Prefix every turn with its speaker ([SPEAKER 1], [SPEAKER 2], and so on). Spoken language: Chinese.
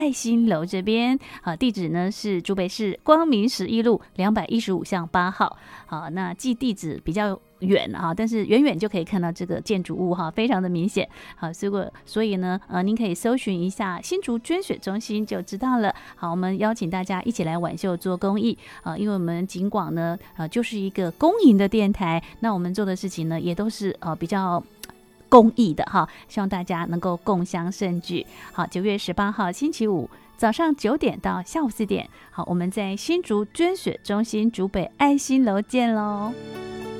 [SPEAKER 1] 爱心楼这边，地址呢是竹北市光明11路215巷8号。好，那记地址比较远啊，但是远远就可以看到这个建筑物哈，非常的明显。好，所以呢，您可以搜寻一下新竹捐血中心就知道了。好，我们邀请大家一起来挽袖做公益啊，因为我们警广呢，就是一个公营的电台，那我们做的事情呢，也都是比较公益的哈，希望大家能够共襄盛举。好，9月18号星期五早上9点到下午4点，好，我们在新竹捐血中心竹北爱心楼见喽。